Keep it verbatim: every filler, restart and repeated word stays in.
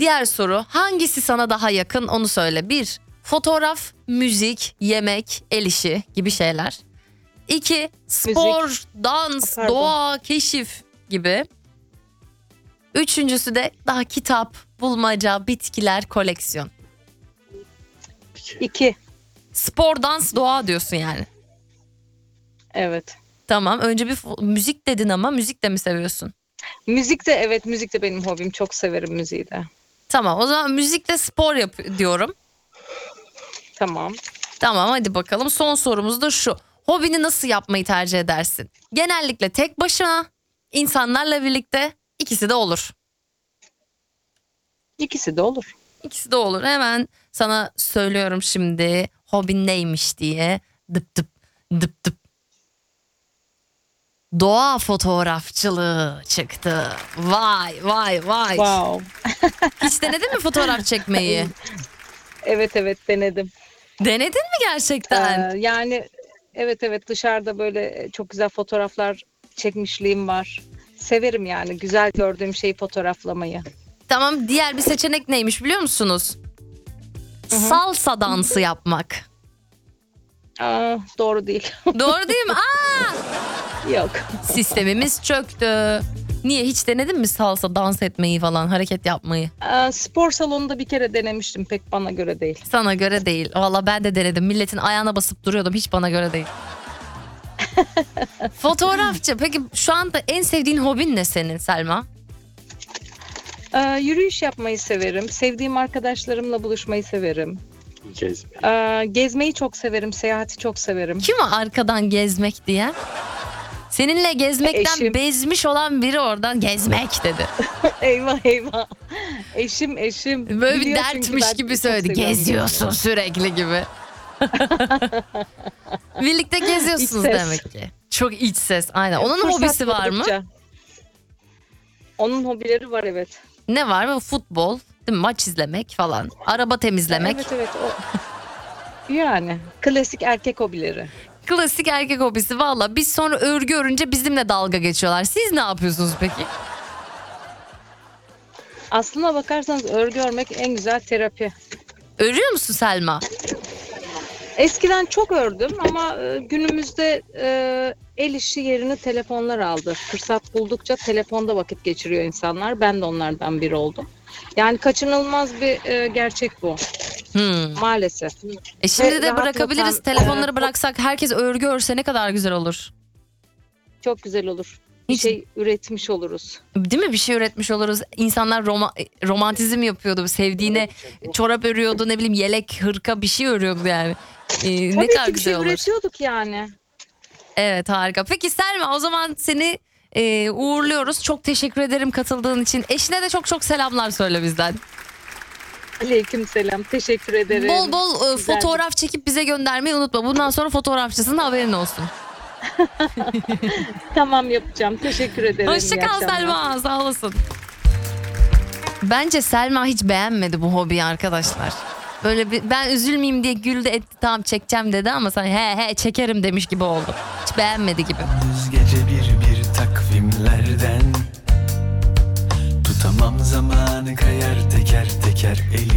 Diğer soru, hangisi sana daha yakın onu söyle. Bir, fotoğraf, müzik, yemek, el işi gibi şeyler. İki, spor, Müzik. dans, Pardon. doğa, keşif gibi. Üçüncüsü de daha kitap, bulmaca, bitkiler, koleksiyon. İki. Spor, dans, doğa diyorsun yani. Evet. Tamam, önce bir fo- müzik dedin ama müzik de mi seviyorsun? Müzik de evet müzik de benim hobim. Çok severim müziği de. Tamam, o zaman müzikle spor yap diyorum. Tamam. Tamam, hadi bakalım, son sorumuz da şu. Hobini nasıl yapmayı tercih edersin? Genellikle tek başına, insanlarla birlikte, ikisi de olur. İkisi de olur. İkisi de olur. Hemen sana söylüyorum şimdi hobin neymiş diye. Dıp dıp dıp dıp. Doğa fotoğrafçılığı çıktı. Vay vay vay. Wow. Hiç denedin mi fotoğraf çekmeyi? Evet evet denedim. Denedin mi gerçekten? Ee, yani evet evet dışarıda böyle çok güzel fotoğraflar çekmişliğim var. Severim yani güzel gördüğüm şeyi fotoğraflamayı. Tamam, diğer bir seçenek neymiş biliyor musunuz? Salsa dansı yapmak. Aa, doğru değil. Doğru değil mi? Aa! Yok. Sistemimiz çöktü. Niye, hiç denedin mi salsa dans etmeyi falan, hareket yapmayı? Aa, spor salonunda bir kere denemiştim. Pek bana göre değil. Sana göre değil. Valla ben de denedim. Milletin ayağına basıp duruyordum. Hiç bana göre değil. Fotoğrafçı. Peki şu anda en sevdiğin hobin ne senin Selma? Aa, yürüyüş yapmayı severim. Sevdiğim arkadaşlarımla buluşmayı severim. Gezme. Aa, gezmeyi çok severim. Seyahati çok severim. Kim o arkadan gezmek diye? Seninle gezmekten Eşim. bezmiş olan biri oradan gezmek dedi. Eyvah eyvah. Eşim eşim. Böyle bir Biliyor çünkü dertmiş ben gibi çok söyledi. seviyorum Geziyorsun sürekli gibi. Birlikte geziyorsunuz İç ses. demek ki. Çok iç ses, aynen. Onun Fırsat hobisi var mı? buldukça. Onun hobileri var evet. Ne var mı? Futbol, değil mi? Maç izlemek falan. Araba temizlemek. Evet evet o. Yani klasik erkek hobileri. Klasik erkek hobisi valla. Biz sonra örgü örünce bizimle dalga geçiyorlar. Siz ne yapıyorsunuz peki? Aslına bakarsanız örgü örmek en güzel terapi. Örüyor musun Selma? Eskiden çok ördüm ama e, günümüzde e, el işi yerini telefonlar aldı. Fırsat buldukça telefonda vakit geçiriyor insanlar. Ben de onlardan biri oldum. Yani kaçınılmaz bir e, gerçek bu. Hmm. Maalesef. E şimdi Ve de bırakabiliriz. rahatlatan, Telefonları e, bıraksak herkes örgü örse ne kadar güzel olur. Çok güzel olur. Bir Hiç- şey üretmiş oluruz. Değil mi? Bir şey üretmiş oluruz. İnsanlar roma- romantizm yapıyordu. Sevdiğine çorap örüyordu, ne bileyim yelek, hırka bir şey örüyordu yani. Ee, ne Tabii kadar ki bir güzel şey olur. üretiyorduk yani. Evet, harika. Peki Selma, o zaman seni e, uğurluyoruz. Çok teşekkür ederim katıldığın için. Eşine de çok çok selamlar söyle bizden. Aleykümselam. Teşekkür ederim. Bol bol e, Güzel bir- fotoğraf çekip bize göndermeyi unutma. Bundan sonra fotoğrafçısın, haberin olsun. Tamam yapacağım. Teşekkür ederim. Hoşça İyi kal akşamlar. Selma, sağ olasın. Bence Selma hiç beğenmedi bu hobiyi arkadaşlar. Böyle bir, ben üzülmeyeyim diye güldü etti, tamam çekeceğim dedi ama sen he he çekerim demiş gibi oldu. Hiç beğenmedi gibi. Gündüz gece bir bir takvimlerden tutamam zamanı kayar teker teker elim.